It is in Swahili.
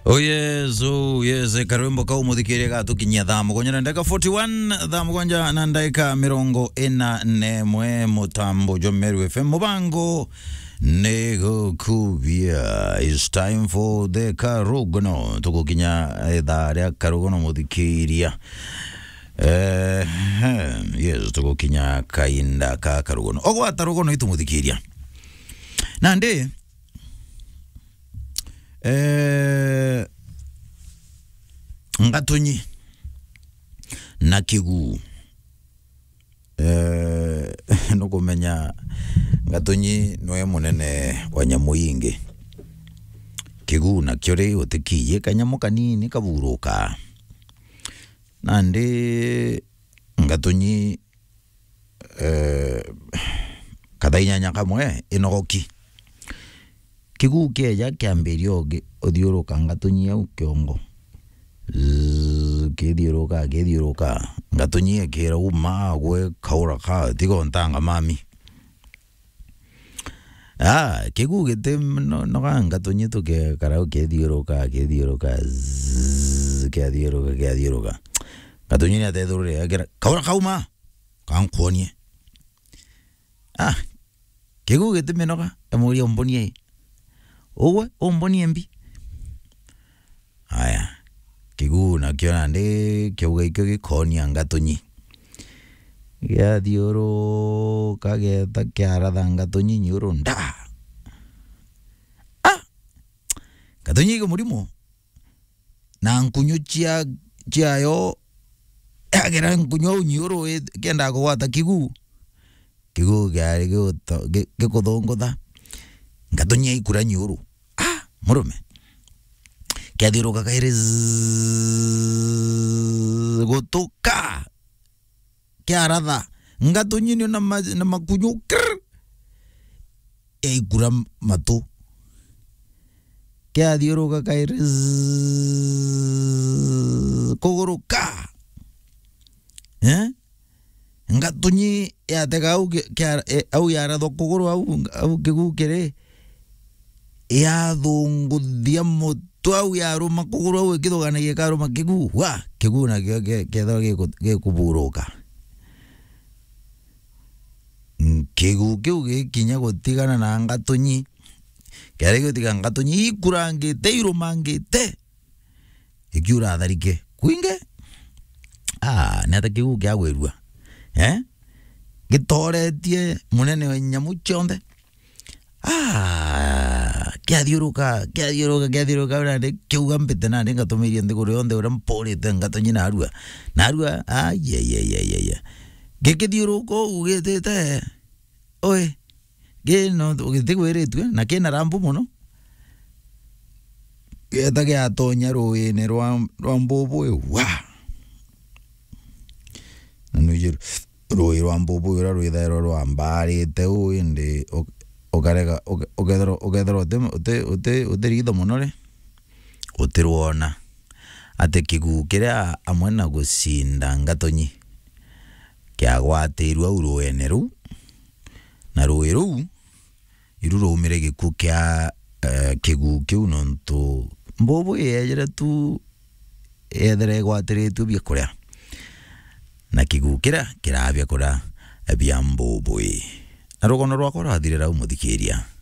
Oh yes, karwimbo kau muthikiria gatukinyia thaa mugonja na ndagika 41 thaa mugonja na ndagika mirongo ina nemwe mutambo Jomeru FM mubango negukubia. It's time for the karugono tugukinya thaa ria karugono muthikiria. Yes, tugukinya kainda ka karugono ogwa tarugono itu muthikiria nandi ngatonyi na kigu nukumenya ngatonyi noe munene wa nyamu ingi kigu na kyore utikiye kanyamu kanini kaburuka nandi ngatonyi kadainyanya kamwe inogoki kigu keja kiambirio othiuruka ngatonyi au kiongo kithiuruka ngatonyi kira uma gwe kaura ka tigo ntanga mami kigu gite no ngatonyi to ke karau kithiuruka ngatonyi ya tedure kaura kauma kankonie kigu gite menoka amuri ombonie owe ombonie mbi aya kigu na kiona ndi kiuga ikyo gikonia ngatonyi ya dioro kageta kiaratha ngatonyi nyuro nda ngatonyi go murimo na nkunyu chiayo agera nkunyu nyuro kenda gwata kigu gari gikuthongotha ngatonyi ikura nyuro murume kiathiuruka kairi gutuka kiaratha ngatonyi ni na makunyu ikura matu kiathiuruka kairi kuguruka ngatonyi yatega au yaratha kuguru au kigu kiri yathunguthia mutu au yaruma kuguru au ikithoganagia karuma kigu kigu na ketha gikuburuka kigu kiu gikinya gutigana na ngatonyi kari gutiga ngatonyi ikurangite irumangite ikiura tharike kuinge neta kigu kiagwirua gitoretie munene wa nyamu chionde kiathiuruka urande kiuga mpite nande ngatumirie nthiguru yonthe uria mporite ngatonyi narua gikithiuruka ugitite oe gino ugithigwiritwe na kina rambu muno geta giatonya ruini rwa mbubu nanuijiru rui rwa mbubu ura rwithairwo rwa mbarite uindi ukarega ukethera utiritho muno ri utirwona ati kigu kiria amwe na gucinda ngatonyi kiagwatirwa uruene ru na rui ru iru rumire giku kia kigu kiu nontu mbubu yejere tu ethere gwatiritu bikuria na kigu kiria kirabia kura bia mbubu na rugono rwakwa rathirira umuthikiria